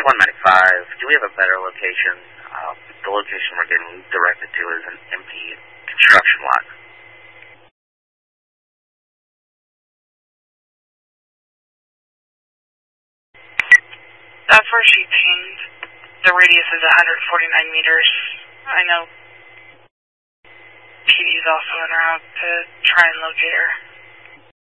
195. Do we have a better location? The location we're getting directed to is an empty construction lot. That's where she pinged. The radius is 149 meters. I know PD's also en route to try and locate her.